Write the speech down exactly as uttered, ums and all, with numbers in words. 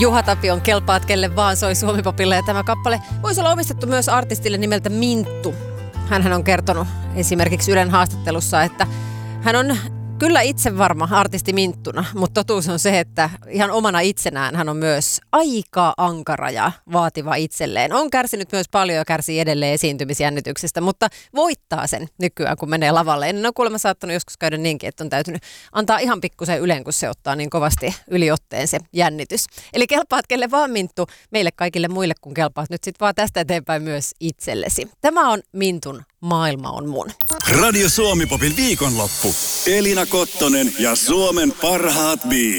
Juha Tapion Kelpaat kelle vaan soi Suomi-popille ja tämä kappale voisi olla omistettu myös artistille nimeltä Minttu. Hänhän on kertonut esimerkiksi Ylen haastattelussa, että hän on kyllä itse varma artisti Minttuna, mutta totuus on se, että ihan omana itsenään hän on myös aika ankara ja vaativa itselleen. On kärsinyt myös paljon ja kärsii edelleen esiintymisjännityksestä, mutta voittaa sen nykyään, kun menee lavalle. Ennen on kuulemma saattanut joskus käydä niinkin, että on täytynyt antaa ihan pikkusen ylen, kun se ottaa niin kovasti yliotteen se jännitys. Eli kelpaat kelle vaan Minttu, meille kaikille muille, kun kelpaat nyt sitten vaan tästä eteenpäin myös itsellesi. Tämä on Mintun Maailma on mun. Radio Suomi-popin viikonloppu. Elina Kottonen ja Suomen parhaat biisit.